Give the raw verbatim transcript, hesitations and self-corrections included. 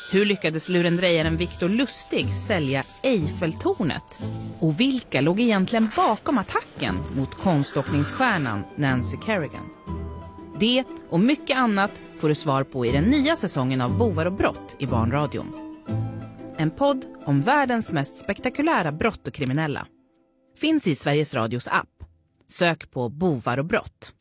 Hur lyckades lurendrejaren Victor Lustig sälja Eiffeltornet? Och vilka låg egentligen bakom attacken mot konståkningsstjärnan Nancy Kerrigan? Det och mycket annat får du svar på i den nya säsongen av Bovar och brott i Barnradion. En podd om världens mest spektakulära brott och kriminella. Finns i Sveriges Radios app. Sök på Bovar och brott.